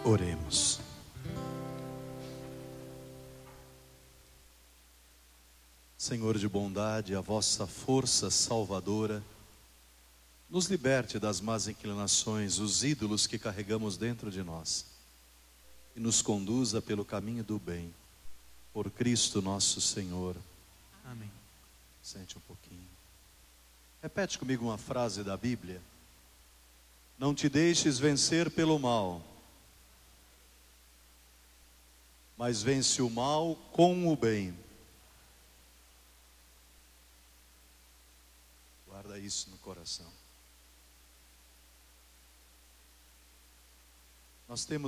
Oremos. Senhor de bondade, a vossa força salvadora nos liberte das más inclinações, os ídolos que carregamos dentro de nós, e nos conduza pelo caminho do bem, por Cristo nosso Senhor. Amém. Sente um pouquinho. Repete comigo uma frase da Bíblia: não te deixes vencer pelo mal, mas vence o mal com o bem. Guarda isso no coração. Nós temos